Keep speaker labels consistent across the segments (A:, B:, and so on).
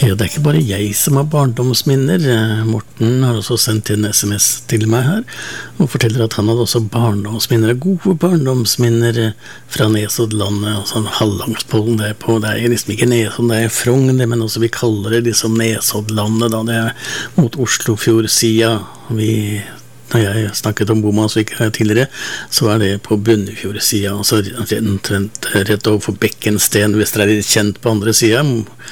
A: Ja, det ikke bare jeg som har barndomsminner. Morten har også sendt en SMS til meg her, og forteller at han hadde også barndomsminner, gode barndomsminner fra Nesoddlandet, altså Hallandspollen. Det er liksom ikke Nesodden, det Frogn, men også vi kaller det liksom Nesoddlandet, da. Det mot Oslofjordsida. Når jeg snakket om Bomansvik tidligere, så det på Bunnefjordsida, altså rett overfor Bekkensten, hvis dere litt kjent på andre sida.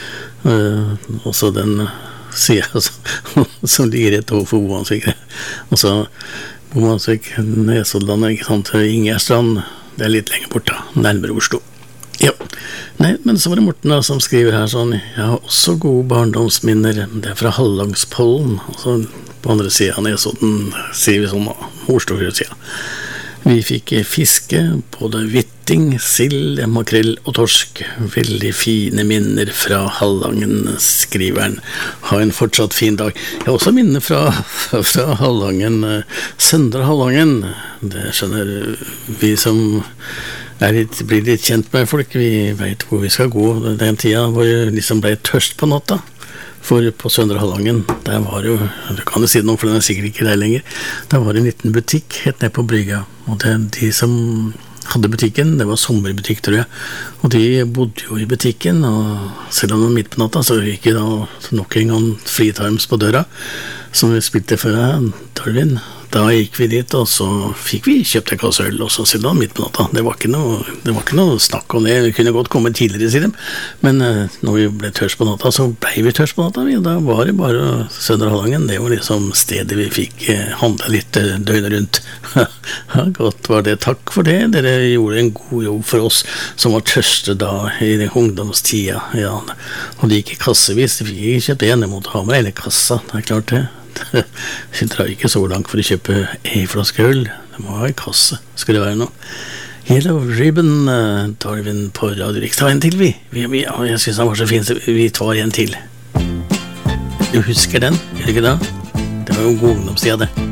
A: Også den sida som ligger rett overfor Bomansvik. Og så Bomansvik, Nesoddlandet, ikke sant, Ingerstrand, det litt lenger bort da, nærmere Oslo. Ja, nei, men så var det Morten da, som skriver her sånn: jeg har også gode barndomsminner, det fra Hallandspollen, altså på andre siden av Nesodden, sier vi sånn da, Oslofjordsida. Vi fikk fiske, både hvitting, sild, makrell og torsk. Veldig fine minner fra Hallangen, skriver han. Ha en fortsatt fin dag. Jeg har også minner fra Hallangen, Søndre Hallangen. Det skjønner vi som blir litt kjent med folk. Vi vet hvor vi skal gå den tida hvor det liksom ble tørst på natta. For på Søndre Hallangen, der var jo, du kan jo si det nå, for den sikkert ikke der lenger, der var det en liten butikk helt ned på brygga, og de som hadde butikken, det var sommerbutikk, tror jeg, og de bodde jo i butikken, og selv om det var midt på natta, så gikk det da nok en gang Free Times på døra, som vi spilte før Darwin. Da gikk vi dit, og så fikk vi kjøpt en kasse øl, og så selv da midt på natta. Det var ikke noe snakk om det. Vi kunne godt komme tidligere, sier de. Men når vi ble tørst på natta, så ble vi tørst på natta. Da var det bare Søndre Hallangen. Det var liksom stedet vi fikk handle litt døgnet rundt. Ja, godt var det. Takk for det. Dere gjorde en god jobb for oss som var tørste da i den ungdomstida. Ja, og det gikk i kassevis. Vi fikk kjøpt en, jeg måtte ha med hele kassa. Det klart det. Vi drar ikke så langt for å kjøpe en flaske øl. Det må ha en kasse, skulle det være noe. Yellow Ribbon, Darwin på Radio Riks. Ta en til, vi. Jeg synes han var så fin, så vi tar en til. Du husker den, gjør du ikke det? Det var jo god ungdomstida, det.